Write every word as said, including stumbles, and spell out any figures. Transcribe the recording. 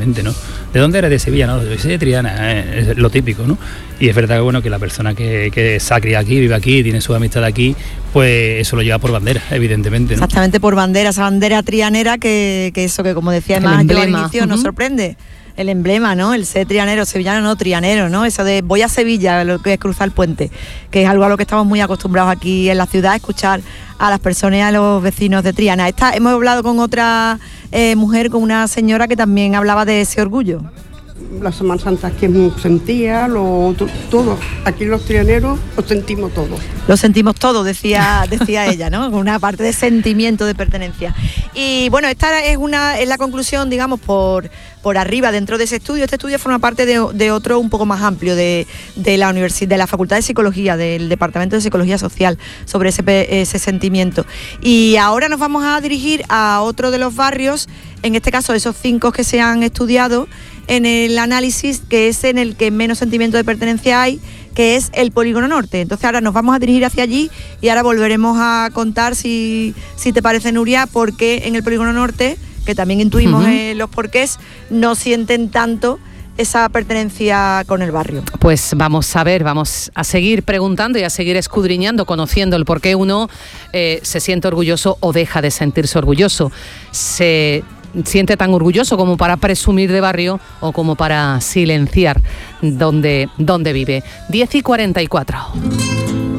evidentemente, ¿no? ¿De dónde eres? De Sevilla, ¿no? Yo soy de Triana, ¿eh? Es lo típico, ¿no? Y es verdad que, bueno, que la persona que, que se ha criado aquí, vive aquí, tiene su amistad aquí, pues eso lo lleva por bandera, evidentemente, ¿no? Exactamente, por bandera, esa bandera trianera que, que eso que, como decía más yo al inicio, uh-huh. nos sorprende. El emblema, ¿no? El ser trianero, sevillano, no, trianero, ¿no? Eso de voy a Sevilla, lo que es cruzar el puente, que es algo a lo que estamos muy acostumbrados aquí en la ciudad, escuchar a las personas y a los vecinos de Triana. Esta, hemos hablado con otra eh, mujer, con una señora que también hablaba de ese orgullo. La Semana Santa que sentía, lo, todo, aquí los trianeros lo sentimos todo. Lo sentimos todo, decía, decía ella, ¿no? Una parte de sentimiento de pertenencia. Y bueno, esta es una es la conclusión, digamos, por, por arriba dentro de ese estudio. Este estudio forma parte de, de otro un poco más amplio de, de la universidad, de la Facultad de Psicología, del Departamento de Psicología Social, sobre ese, ese sentimiento. Y ahora nos vamos a dirigir a otro de los barrios, en este caso esos cinco que se han estudiado en el análisis, que es en el que menos sentimiento de pertenencia hay, que es el Polígono Norte. Entonces ahora nos vamos a dirigir hacia allí y ahora volveremos a contar, si, si te parece, Nuria, por qué en el Polígono Norte, que también intuimos uh-huh. eh, los porqués, no sienten tanto esa pertenencia con el barrio. Pues vamos a ver, vamos a seguir preguntando y a seguir escudriñando, conociendo el por qué uno eh, se siente orgulloso o deja de sentirse orgulloso. Se siente tan orgulloso como para presumir de barrio o como para silenciar donde, donde vive. diez y cuarenta y cuatro.